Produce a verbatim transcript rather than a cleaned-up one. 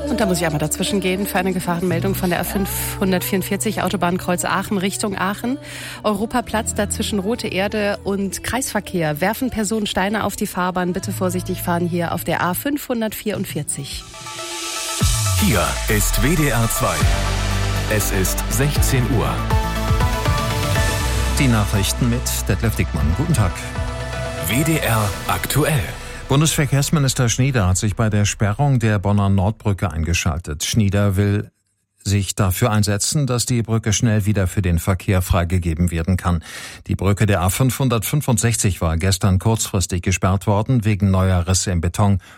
Und da muss ich einmal dazwischen gehen für eine Gefahrenmeldung von der A fünfhundertvierundvierzig Autobahnkreuz Aachen Richtung Aachen. Europaplatz, dazwischen Rote Erde und Kreisverkehr. Werfen Personen Steine auf die Fahrbahn. Bitte vorsichtig fahren hier auf der A fünfhundertvierundvierzig. Hier ist W D R zwei. Es ist sechzehn Uhr. Die Nachrichten mit Detlef Dickmann. Guten Tag. W D R aktuell. Bundesverkehrsminister Schnieder hat sich bei der Sperrung der Bonner Nordbrücke eingeschaltet. Schnieder will sich dafür einsetzen, dass die Brücke schnell wieder für den Verkehr freigegeben werden kann. Die Brücke der A fünfhundertfünfundsechzig war gestern kurzfristig gesperrt worden wegen neuer Risse im Beton